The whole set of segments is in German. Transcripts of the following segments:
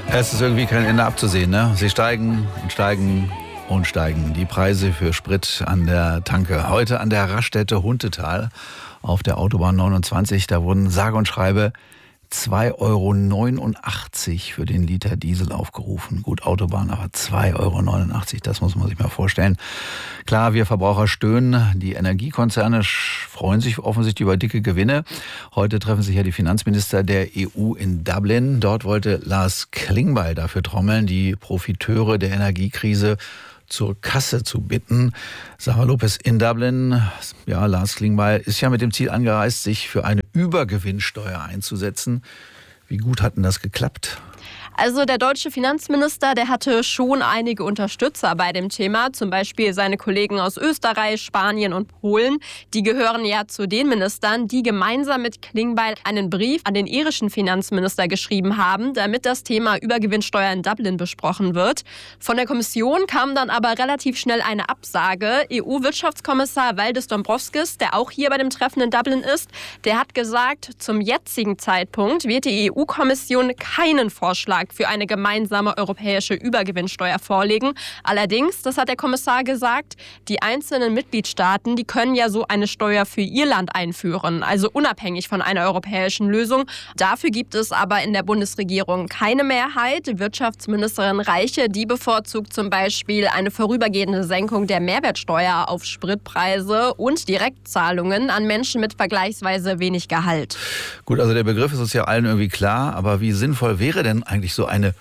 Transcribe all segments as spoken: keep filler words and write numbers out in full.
Es ist irgendwie kein Ende abzusehen, ne? Sie steigen und steigen und steigen. Die Preise für Sprit an der Tanke. Heute an der Raststätte Huntetal auf der Autobahn neunundzwanzig. Da wurden sage und schreibe zwei Euro neunundachtzig für den Liter Diesel aufgerufen. Gut, Autobahn, aber zwei Euro neunundachtzig, das muss man sich mal vorstellen. Klar, wir Verbraucher stöhnen. Die Energiekonzerne freuen sich offensichtlich über dicke Gewinne. Heute treffen sich ja die Finanzminister der E U in Dublin. Dort wollte Lars Klingbeil dafür trommeln, die Profiteure der Energiekrise zur Kasse zu bitten. Sarah Lopez in Dublin. Ja, Lars Klingbeil ist ja mit dem Ziel angereist, sich für eine Übergewinnsteuer einzusetzen. Wie gut hat denn das geklappt? Also der deutsche Finanzminister, der hatte schon einige Unterstützer bei dem Thema, zum Beispiel seine Kollegen aus Österreich, Spanien und Polen. Die gehören ja zu den Ministern, die gemeinsam mit Klingbeil einen Brief an den irischen Finanzminister geschrieben haben, damit das Thema Übergewinnsteuer in Dublin besprochen wird. Von der Kommission kam dann aber relativ schnell eine Absage. E U-Wirtschaftskommissar Valdis Dombrovskis, der auch hier bei dem Treffen in Dublin ist, der hat gesagt, zum jetzigen Zeitpunkt wird die E U-Kommission keinen Vorschlag für eine gemeinsame europäische Übergewinnsteuer vorlegen. Allerdings, das hat der Kommissar gesagt, die einzelnen Mitgliedstaaten, die können ja so eine Steuer für ihr Land einführen, also unabhängig von einer europäischen Lösung. Dafür gibt es aber in der Bundesregierung keine Mehrheit. Wirtschaftsministerin Reiche, die bevorzugt zum Beispiel eine vorübergehende Senkung der Mehrwertsteuer auf Spritpreise und Direktzahlungen an Menschen mit vergleichsweise wenig Gehalt. Gut, also der Begriff ist uns ja allen irgendwie klar, aber wie sinnvoll wäre denn eigentlich so eine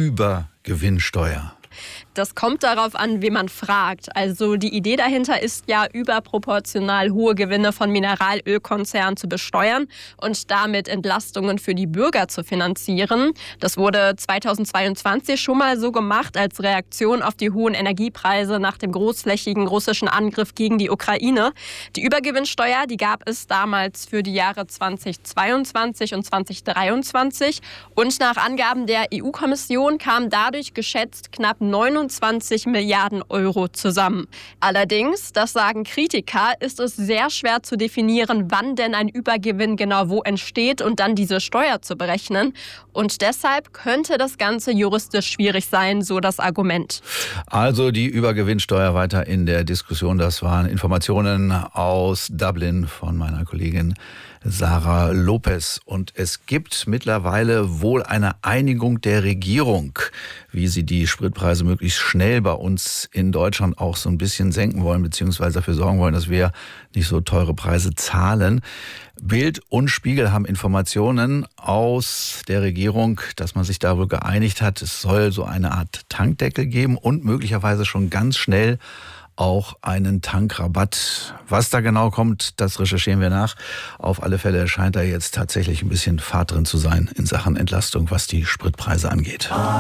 Übergewinnsteuer? Das kommt darauf an, wen man fragt. Also die Idee dahinter ist ja, überproportional hohe Gewinne von Mineralölkonzernen zu besteuern und damit Entlastungen für die Bürger zu finanzieren. Das wurde zweitausendzweiundzwanzig schon mal so gemacht als Reaktion auf die hohen Energiepreise nach dem großflächigen russischen Angriff gegen die Ukraine. Die Übergewinnsteuer, die gab es damals für die Jahre zweitausendzweiundzwanzig und zweitausenddreiundzwanzig. Und nach Angaben der E U-Kommission kamen dadurch geschätzt knapp neunundzwanzig Milliarden Euro zusammen. Allerdings, das sagen Kritiker, ist es sehr schwer zu definieren, wann denn ein Übergewinn genau wo entsteht und dann diese Steuer zu berechnen. Und deshalb könnte das Ganze juristisch schwierig sein, so das Argument. Also die Übergewinnsteuer weiter in der Diskussion. Das waren Informationen aus Dublin von meiner Kollegin Sarah Lopez. Und es gibt mittlerweile wohl eine Einigung der Regierung, wie sie die Spritpreise möglichst schnell bei uns in Deutschland auch so ein bisschen senken wollen, beziehungsweise dafür sorgen wollen, dass wir nicht so teure Preise zahlen. Bild und Spiegel haben Informationen aus der Regierung, dass man sich da wohl geeinigt hat. Es soll so eine Art Tankdeckel geben und möglicherweise schon ganz schnell auch einen Tankrabatt. Was da genau kommt, das recherchieren wir nach. Auf alle Fälle scheint da jetzt tatsächlich ein bisschen Fahrt drin zu sein in Sachen Entlastung, was die Spritpreise angeht.